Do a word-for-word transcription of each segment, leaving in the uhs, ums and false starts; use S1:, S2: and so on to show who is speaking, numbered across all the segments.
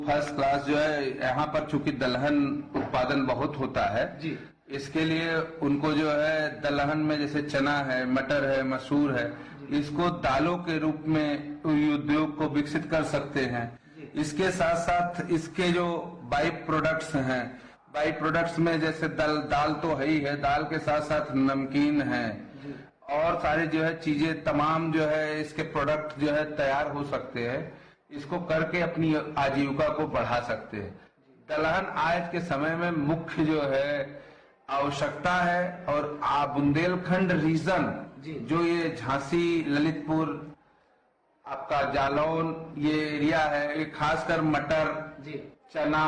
S1: First class जो है यहाँ पर चूंकि दलहन उत्पादन बहुत होता है
S2: जी,
S1: इसके लिए उनको जो है दलहन में जैसे चना है, मटर है, मसूर है, इसको दालों के रूप में उद्योग को विकसित कर सकते हैं। इसके साथ साथ इसके जो बाई प्रोडक्ट्स हैं, बाई प्रोडक्ट्स में जैसे दल दाल तो है ही है, दाल के साथ साथ नमकीन है और सारी जो है चीजें तमाम जो है इसके प्रोडक्ट जो है तैयार हो सकते हैं। इसको करके अपनी आजीविका को बढ़ा सकते हैं। दलहन आज के समय में मुख्य जो है आवश्यकता है और बुंदेलखंड रीजन जो ये झांसी, ललितपुर, आपका जालौन ये एरिया है, ये खासकर मटर, चना,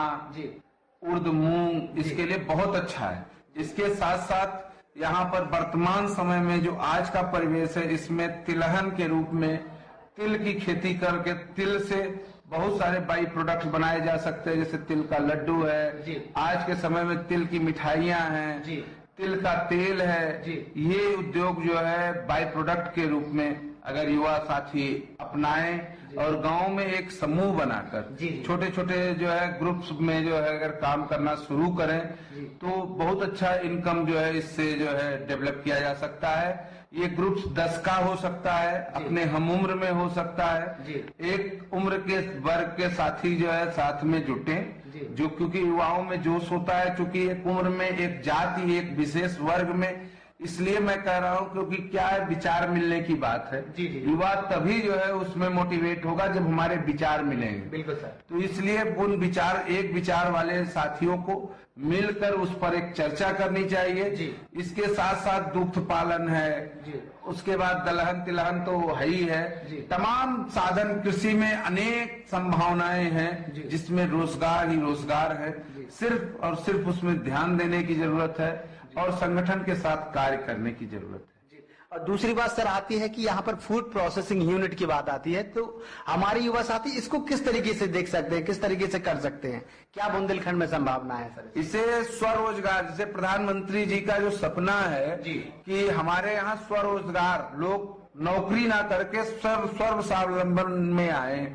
S1: उर्द, मूंग इसके लिए बहुत अच्छा है। इसके साथ साथ यहाँ पर वर्तमान समय में जो आज का परिवेश है इसमें तिलहन के रूप में तिल की खेती करके तिल से बहुत सारे बाई प्रोडक्ट्स बनाए जा सकते हैं, जैसे तिल का लड्डू है, आज के समय में तिल की मिठाइयां हैं, तिल का तेल है। ये उद्योग जो है बाई प्रोडक्ट के रूप में अगर युवा साथी अपनाएं और गांव में एक समूह बनाकर छोटे छोटे जो है ग्रुप्स में जो है अगर काम करना शुरू करें तो बहुत अच्छा इनकम जो है इससे जो है डेवलप किया जा सकता है। ये ग्रुप्स दस का हो सकता है, अपने हम उम्र में हो सकता है, एक उम्र के वर्ग के साथी जो है साथ में जुटे, जो क्योंकि युवाओं में जोश होता है, क्योंकि एक उम्र में एक जाति एक विशेष वर्ग में, इसलिए मैं कह रहा हूँ क्योंकि क्या है विचार मिलने की बात है। युवा तभी जो है उसमें मोटिवेट होगा जब हमारे विचार मिलेंगे।
S2: बिल्कुल सर।
S1: तो इसलिए उन विचार एक विचार वाले साथियों को मिलकर उस पर एक चर्चा करनी चाहिए। इसके साथ साथ दुग्ध पालन है, उसके बाद दलहन तिलहन तो है ही है, तमाम साधन कृषि में अनेक संभावनाएं हैं जिसमें रोजगार ही रोजगार है। सिर्फ और सिर्फ उसमें ध्यान देने की जरूरत है और संगठन के साथ कार्य करने की जरूरत है।
S2: और दूसरी बात सर आती है कि यहाँ पर फूड प्रोसेसिंग यूनिट की बात आती है, तो हमारे युवा साथी इसको किस तरीके से देख सकते हैं, किस तरीके से कर सकते हैं, क्या बुंदेलखंड में संभावना है सर?
S1: इसे स्वरोजगार, जैसे प्रधानमंत्री जी का जो सपना है कि हमारे यहाँ स्वरोजगार, लोग नौकरी ना करके सर्व सर्व स्वावलंबन में आए,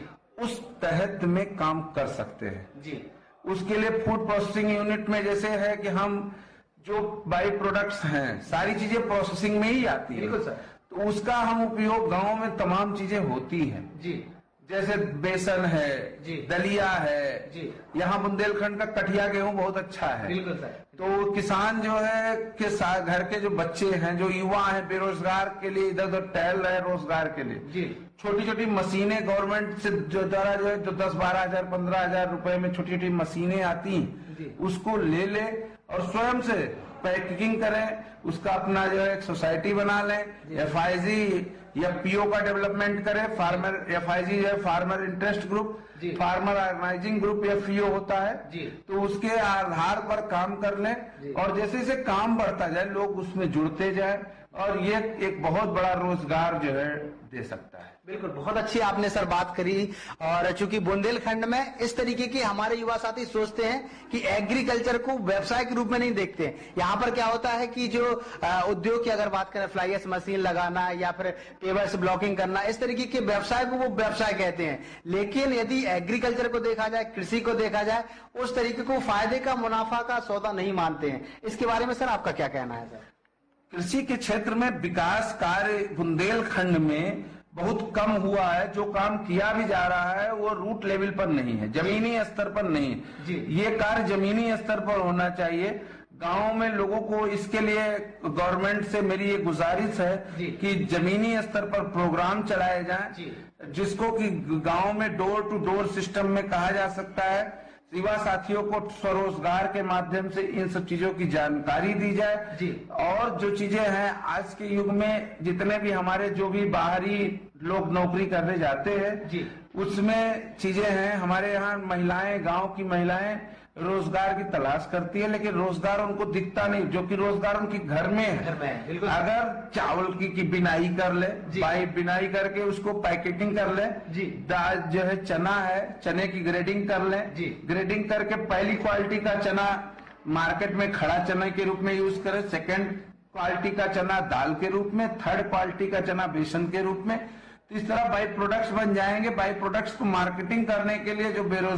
S1: उस तहत में काम कर सकते हैं जी। उसके लिए फूड प्रोसेसिंग यूनिट में जैसे है कि हम जो बाई प्रोडक्ट्स हैं सारी चीजें प्रोसेसिंग में ही आती है।
S2: बिल्कुल सर।
S1: तो उसका हम उपयोग गांव में तमाम चीजें होती हैं जी, जैसे बेसन है जी, दलिया है जी, यहाँ बुंदेलखंड का कठिया गेहूं बहुत अच्छा है।
S2: बिल्कुल सर। तो
S1: किसान जो है के साथ घर के जो बच्चे हैं, जो युवा हैं, बेरोजगार के लिए इधर उधर टहल रहे रोजगार के लिए जी, छोटी छोटी मशीनें गवर्नमेंट से जो द्वारा जो है जो दस बारह हजार पंद्रह हजार रुपए में छोटी छोटी मशीनें आती हैं, उसको ले ले और स्वयं से पैकिंग करें, उसका अपना जो है एक सोसाइटी बना लें, एफ आई जी या पीओ का डेवलपमेंट करें, फार्मर एफ आई जी जो है farmer interest group, farmer organising group या पीओ होता है जी। तो उसके आधार पर काम कर लें और जैसे जैसे काम बढ़ता जाए लोग उसमें जुड़ते जाए और ये एक बहुत बड़ा रोजगार जो है दे सकता है।
S2: बिल्कुल, बहुत अच्छी आपने सर बात करी। और चूंकि बुंदेलखंड में इस तरीके के हमारे युवा साथी सोचते हैं कि एग्रीकल्चर को व्यवसाय के रूप में नहीं देखते। यहाँ पर क्या होता है कि जो उद्योग की अगर बात करें, फ्लाईएस मशीन लगाना या फिर पेवर्स ब्लॉकिंग करना, इस तरीके के व्यवसाय को वो व्यवसाय कहते हैं। लेकिन यदि एग्रीकल्चर को देखा जाए, कृषि को देखा जाए, उस तरीके को फायदे का मुनाफा का सौदा नहीं मानते हैं। इसके बारे में सर आपका क्या कहना है सर?
S1: कृषि के क्षेत्र में विकास कार्य बुंदेलखंड में बहुत कम हुआ है। जो काम किया भी जा रहा है वो रूट लेवल पर नहीं है, जमीनी स्तर पर नहीं है। ये कार्य जमीनी स्तर पर होना चाहिए। गांव में लोगों को इसके लिए गवर्नमेंट से मेरी ये गुजारिश है कि जमीनी स्तर पर प्रोग्राम चलाए जाएं, जिसको कि गांव में डोर टू डोर सिस्टम में कहा जा सकता है। युवा साथियों को स्वरोजगार के माध्यम से इन सब चीजों की जानकारी दी जाए जी। और जो चीजें हैं आज के युग में, जितने भी हमारे जो भी बाहरी लोग नौकरी करने जाते हैं जी, उसमें चीजें हैं। हमारे यहाँ महिलाएं, गांव की महिलाएं रोजगार की तलाश करती है, लेकिन रोजगार उनको दिखता नहीं, जो कि रोजगार उनके घर में है।
S2: घर में बिल्कुल।
S1: अगर चावल की, की बिनाई कर ले, बाई बिनाई करके उसको पैकेटिंग कर ले जी, दाल जो है चना है, चने की ग्रेडिंग कर ले जी, ग्रेडिंग करके पहली क्वालिटी का चना मार्केट में खड़ा चना के रूप में यूज करें, सेकेंड क्वालिटी का चना दाल के रूप में, थर्ड क्वालिटी का चना बेसन के रूप में। तो इस तरह बाई प्रोडक्ट्स बन जाएंगे। बाई प्रोडक्ट्स को मार्केटिंग करने के लिए जो बेरोजगार